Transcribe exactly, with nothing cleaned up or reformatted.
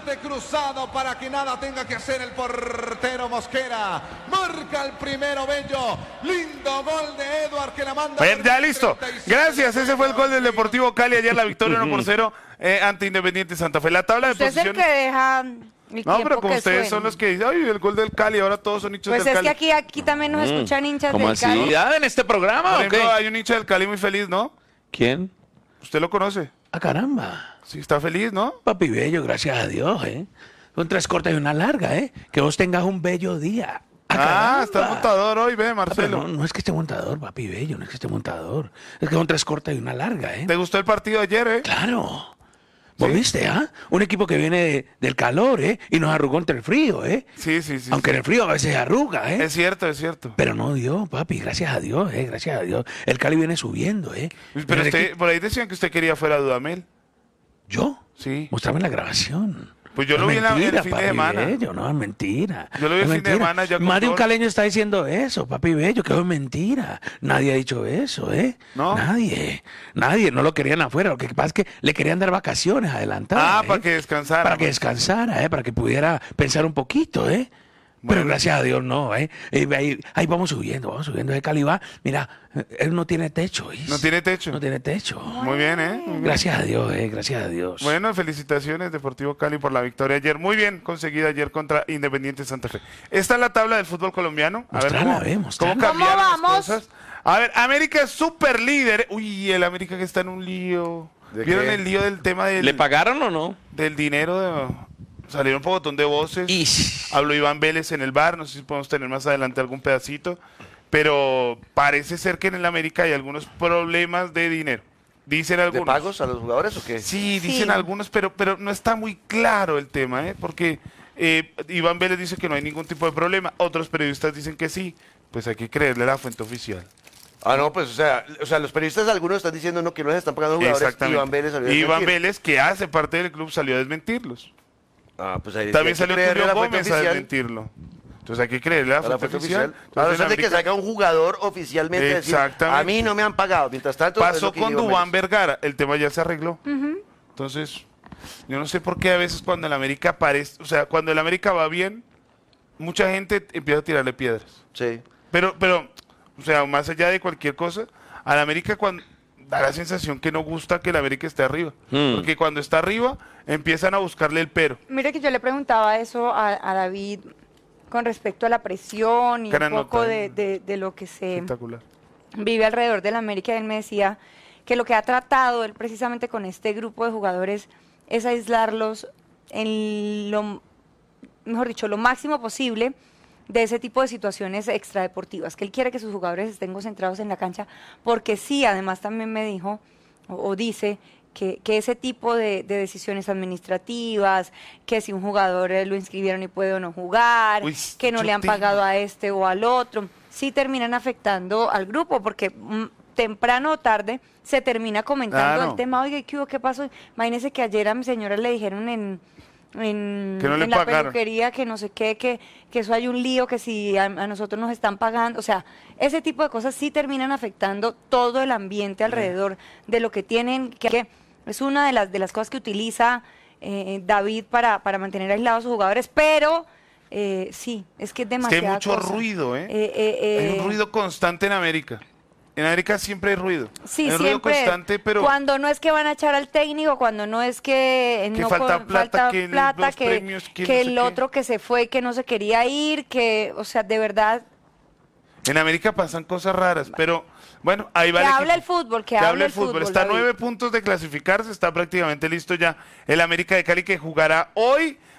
remate cruzado para que nada tenga que hacer el portero Mosquera. Marca el primero Bello. Lindo gol de Edward que la manda. Bien, ya listo. Gracias. Ese fue el gol del Deportivo Cali ayer, la victoria uno por cero eh, ante Independiente Santa Fe. La tabla de Usted posiciones. es el que deja el No, pero como que ustedes suene. son los que dicen, ay, el gol del Cali, ahora todos son hinchas Pues del es Cali. que aquí, aquí también nos escuchan hinchas ¿Cómo del así? Cali. ¿En este programa Por o ejemplo, qué? hay un hincha del Cali muy feliz, ¿no? ¿Quién? Usted lo conoce. Ah, caramba. Sí, está feliz, ¿no? Papi bello, gracias a Dios, ¿eh? Son tres cortas y una larga, ¿eh? Que vos tengas un bello día. Ah, Ah, caramba. está montador hoy, ve, Ah, pero Marcelo. no, no es que esté montador, papi bello, no es que esté montador. Es que son tres cortas y una larga, ¿eh? ¿Te gustó el partido de ayer, eh? Claro. ¿Vos ¿Sí? viste, ah? Un equipo que viene de- del calor, ¿eh? Y nos arrugó ante el frío, ¿eh? Sí, sí, sí. Aunque sí. en el frío a veces arruga, ¿eh? Es cierto, es cierto. Pero no dio, papi, gracias a Dios, ¿eh? Gracias a Dios. El Cali viene subiendo, ¿eh? Pero el usted, equi- por ahí decían que usted quería fuera a Dudamel. ¿Yo? Sí. Mostrame la grabación. Pues yo No lo es vi en la- en el mentira, fin de papi semana. bello, no, es mentira. Yo lo vi Es el fin de mentira. semana ya con Más de un gol. caleño está diciendo eso, papi bello, que eso es mentira. Nadie ha dicho eso, ¿eh? ¿No? Nadie. Nadie, no lo querían afuera. Lo que pasa es que le querían dar vacaciones adelantadas. Ah, ¿eh? para que descansara. Para que descansara, ¿eh? Para que pudiera pensar un poquito, ¿eh? Pero Bueno. gracias a Dios no, ¿eh? Eh, Ahí, ahí vamos subiendo, vamos subiendo. De Cali va, mira, eh, él no tiene techo, ¿oís? No tiene techo. No tiene techo. Muy bien, ¿eh? Muy bien. Gracias a Dios, ¿eh? Gracias a Dios. Bueno, felicitaciones Deportivo Cali por la victoria ayer. Muy bien conseguida ayer contra Independiente Santa Fe. Esta es la tabla del fútbol colombiano. A ver Mostrala, cómo, ve, mostrala. cómo cambiaron ¿Cómo las vamos? cosas. A ver, América es súper líder. Uy, el América que está en un lío. ¿De ¿Vieron qué? el lío del tema del, ¿Le pagaron o no? del dinero? De- salieron un pocotón de voces. Ish. Habló Iván Vélez en el bar. No sé si podemos tener más adelante algún pedacito. Pero parece ser que en el América hay algunos problemas de dinero. Dicen ¿De algunos. pagos a los jugadores o qué? Sí, dicen Sí. algunos, pero, pero no está muy claro el tema, ¿eh? Porque eh, Iván Vélez dice que no hay ningún tipo de problema, otros periodistas dicen que sí, pues hay que creerle a la fuente oficial. Ah, no, pues, o sea, o sea, los periodistas algunos están diciendo no, que no les están pagando jugadores. Exactamente. Iván Vélez salió a Iván desmentir. Vélez, que hace parte del club, salió a desmentirlos. Ah, pues ahí También hay que salió creerle a Tulio la fuente Gómez a oficial. desmentirlo. Entonces hay que creerle a la A la fuente fuente oficial. oficial. A Entonces, pesar de que América salga un jugador oficialmente a decir, Exactamente. a mí no me han pagado. Mientras tanto, es pasó lo que con Iván Duván Vélez. Vergara, el tema ya se arregló. Entonces, yo no sé por qué a veces cuando el América aparece, o sea, cuando el América va bien, mucha gente empieza a tirarle piedras. Sí. Pero, pero, o sea, más allá de cualquier cosa, al América cuando da la sensación que no gusta que el América esté arriba. Mm. Porque cuando está arriba, empiezan a buscarle el pero. Mire que yo le preguntaba eso a, a David con respecto a la presión y Gran un poco nota, de, ¿eh? de- de lo que se Espectacular. vive alrededor del América. Él me decía que lo que ha tratado él precisamente con este grupo de jugadores es aislarlos en lo, mejor dicho, lo máximo posible de ese tipo de situaciones extradeportivas, que él quiere que sus jugadores estén concentrados en la cancha, porque sí, además también me dijo o, o dice que, que ese tipo de, de decisiones administrativas, que si un jugador eh, lo inscribieron y puede o no jugar, Uy, que no le han mucho pagado tema. a este o al otro, sí terminan afectando al grupo, porque mm, temprano o tarde se termina comentando Claro. el tema, oiga, ¿qué hubo? ¿Qué pasó? Imagínese que ayer a mi señora le dijeron en, en, Que no le en la pagaron. peluquería que no sé qué, que, que eso hay un lío, que si a, a nosotros nos están pagando, o sea, ese tipo de cosas sí terminan afectando todo el ambiente alrededor de lo que tienen, que, que es una de las, de las cosas que utiliza eh, David para, para mantener aislados a sus jugadores, pero eh, sí, es que es Es que demasiado. hay mucho ruido, ¿eh? Eh, eh, Hay eh, un ruido constante en América. En América siempre hay ruido. Sí, hay un ruido siempre. constante, pero Cuando no es que van a echar al técnico, cuando no es que, Que no falta con- plata, que el- plata, los que, premios, que que no sé el qué. otro que se fue, que no se quería ir, que, o sea, de verdad, en América pasan cosas raras. Pero bueno, ahí va que el hable equipo. el fútbol, que, Que hable hable el fútbol. Está a David. nueve puntos de clasificarse, está prácticamente listo ya el América de Cali que jugará hoy